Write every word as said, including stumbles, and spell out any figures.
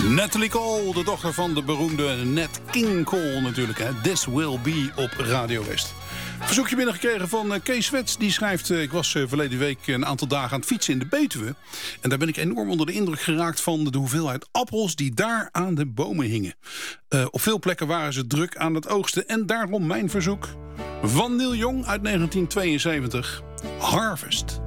Natalie Cole, de dochter van de beroemde Nat King Cole natuurlijk. Hè? This Will Be op Radio West. Verzoekje binnengekregen van Kees Wets. Die schrijft, ik was verleden week een aantal dagen aan het fietsen in de Betuwe. En daar ben ik enorm onder de indruk geraakt van de hoeveelheid appels die daar aan de bomen hingen. Uh, op veel plekken waren ze druk aan het oogsten. En daarom mijn verzoek van Neil Young uit negentien tweeënzeventig. Harvest.